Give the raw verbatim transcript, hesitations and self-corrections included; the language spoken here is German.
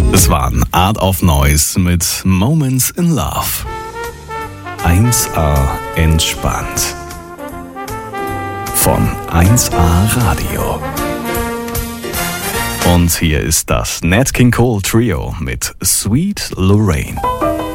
Es waren Art of Noise mit Moments in Love. eins A entspannt. Von eins A Radio. Und hier ist das Nat King Cole Trio mit Sweet Lorraine.